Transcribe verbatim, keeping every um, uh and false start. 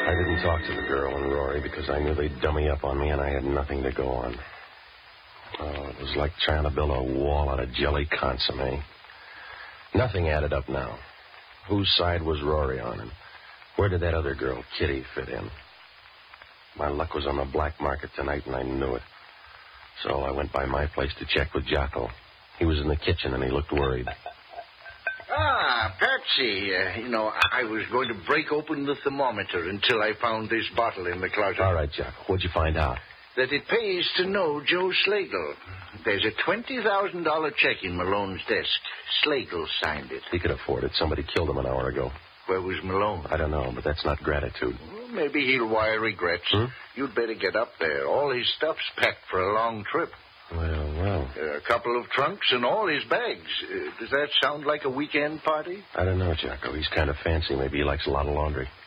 I didn't talk to the girl and Rory because I knew they'd dummy up on me and I had nothing to go on. Oh, it was like trying to build a wall out of jelly consomme. Nothing added up now. Whose side was Rory on, and where did that other girl, Kitty, fit in? My luck was on the black market tonight, and I knew it. So I went by my place to check with Jocko. He was in the kitchen, and he looked worried. Ah, Patsy, uh, you know, I was going to break open the thermometer until I found this bottle in the closet. All right, Jocko. What'd you find out? That it pays to know Joe Slagle. There's a twenty thousand dollars check in Malone's desk. Slagle signed it. He could afford it. Somebody killed him an hour ago. Where was Malone? I don't know, but that's not gratitude. Well, maybe he'll wire regrets. Hmm? You'd better get up there. All his stuff's packed for a long trip. Well, well. Uh, a couple of trunks and all his bags. Uh, does that sound like a weekend party? I don't know, Jocko. He's kind of fancy. Maybe he likes a lot of laundry.